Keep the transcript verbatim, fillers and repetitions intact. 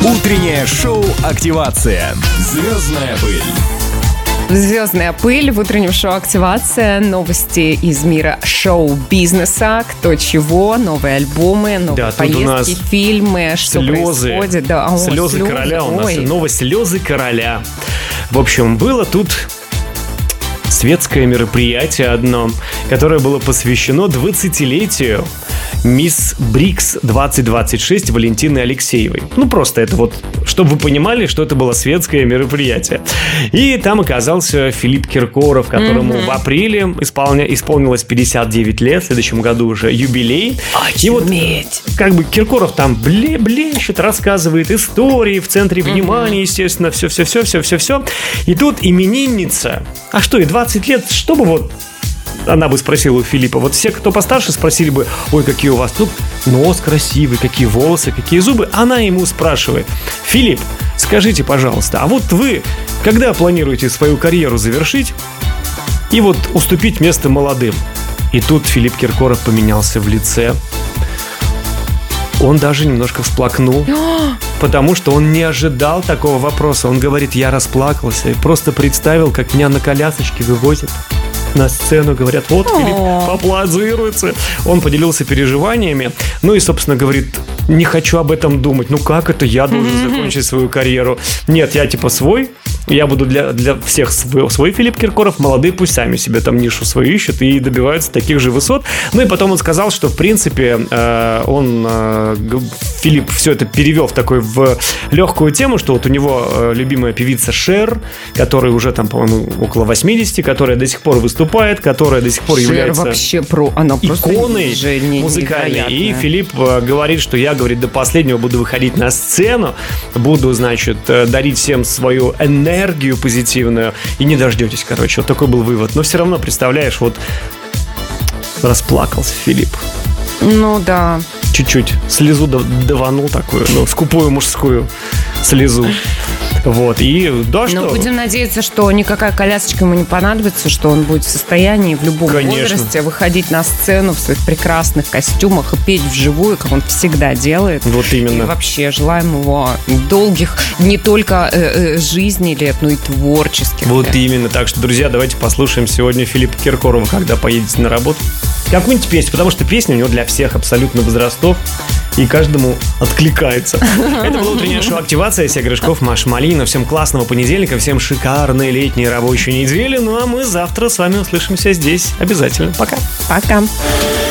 Утреннее шоу «Активация». Звездная пыль. Звездная пыль в утреннем шоу «Активация». Новости из мира шоу-бизнеса. Кто чего, новые альбомы, новые Да, поездки, фильмы, что слезы, происходит. Да, о, слезы, слезы короля у нас. Ой. Новость «Слезы короля». В общем, было тут светское мероприятие одно, которое было посвящено двадцатилетию Мисс Брикс двадцать двадцать шесть Валентины Алексеевой. Ну, просто это вот, чтобы вы понимали, что это было светское мероприятие. И там оказался Филипп Киркоров, которому mm-hmm. в апреле исполня... исполнилось пятьдесят девять лет, в следующем году уже юбилей. Очуметь. И вот, как бы, Киркоров там бле- блещет, рассказывает истории, в центре mm-hmm. внимания, естественно, все-все-все-все-все-все. И тут именинница. А что, и двадцать лет, чтобы вот... Она бы спросила у Филиппа. Вот все, кто постарше, спросили бы: ой, какие у вас тут нос красивый, какие волосы, какие зубы. Она ему спрашивает: Филипп, скажите, пожалуйста, а вот вы когда планируете свою карьеру завершить и вот уступить место молодым? И тут Филипп Киркоров поменялся в лице. Он даже немножко всплакнул, потому что он не ожидал такого вопроса. Он говорит: я расплакался и просто представил, как меня на колясочке вывозят на сцену, говорят: вот Филипп поаплодируется. Он поделился переживаниями. Ну и, собственно, говорит: не хочу об этом думать. Ну как это я должен mm-hmm. закончить свою карьеру? Нет, я типа свой. Я буду для, для всех свой, свой Филипп Киркоров. Молодые пусть сами себе там нишу свою ищут и добиваются таких же высот. Ну и потом он сказал, что в принципе э, он, э, Филипп, все это перевел в такой в легкую тему, что вот у него э, любимая певица Шер, которая уже там, по-моему, около восьмидесяти, которая до сих пор выступает, которая до сих пор Шер является вообще про... Она иконой музыкальной. И Филипп э, говорит, что я, говорит, до последнего буду выходить на сцену, буду, значит, э, дарить всем свою энергию, энергию позитивную, и не дождетесь, короче. Вот такой был вывод. Но все равно, представляешь, вот расплакался Филипп. Ну да. Чуть-чуть слезу даванул такую, ну, скупую мужскую слезу. Вот, и да, что? Но будем надеяться, что никакая колясочка ему не понадобится, что он будет в состоянии в любом Конечно. возрасте выходить на сцену в своих прекрасных костюмах и петь вживую, как он всегда делает. Вот именно. И вообще желаем его долгих не только э, э, жизни лет, но и творческих Вот лет. именно. Так что, друзья, давайте послушаем сегодня Филиппа Киркорова, когда поедете на работу. Какую-нибудь песню, потому что песня у него для всех абсолютно возрастов, и каждому откликается. Это было утреннее шоу «Активация». Я Гришков, Маша Малинина. Всем классного понедельника, всем шикарной летней рабочей недели. Ну а мы завтра с вами услышимся здесь обязательно. Пока. Пока.